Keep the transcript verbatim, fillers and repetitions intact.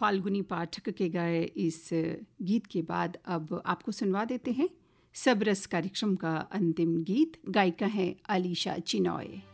फाल्गुनी पाठक के गाए इस गीत के बाद अब आपको सुनवा देते हैं सब रस कार्यक्रम का अंतिम गीत। गायिका है अलीशा चिनॉय।